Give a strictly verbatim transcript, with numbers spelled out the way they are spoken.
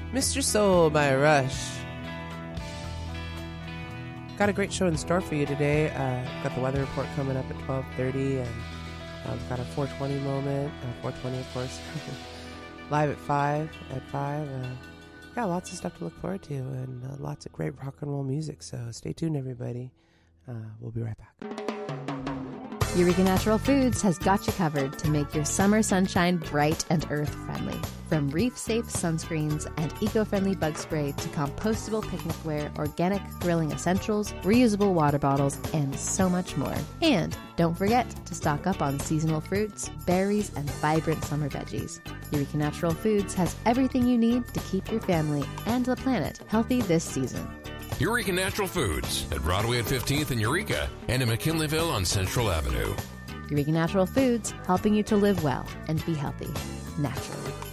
Mister Soul by Rush. Got a great show in store for you today. Uh, got the weather report coming up at twelve thirty, and um, got a four twenty moment, uh, four twenty of course, live at five, at five. Uh, got lots of stuff to look forward to, and uh, lots of great rock and roll music, so stay tuned, everybody. Uh, we'll be right back. Eureka Natural Foods has got you covered to make your summer sunshine bright and earth-friendly. From reef-safe sunscreens and eco-friendly bug spray to compostable picnicware, organic grilling essentials, reusable water bottles, and so much more. And don't forget to stock up on seasonal fruits, berries, and vibrant summer veggies. Eureka Natural Foods has everything you need to keep your family and the planet healthy this season. Eureka Natural Foods at Broadway at fifteenth in Eureka and in McKinleyville on Central Avenue. Eureka Natural Foods, helping you to live well and be healthy naturally.